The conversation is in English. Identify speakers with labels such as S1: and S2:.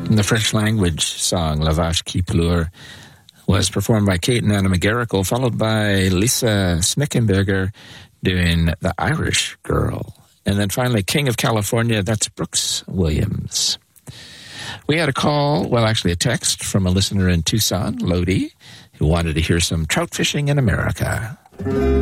S1: The French language song La Vache qui pleure was performed by Kate and Anna McGarrigle, followed by Lisa Snickenberger doing The Irish Girl. And then finally, King of California, that's Brooks Williams. We had a call, well, actually a text from a listener in Tucson, Lodi, who wanted to hear some trout fishing in America.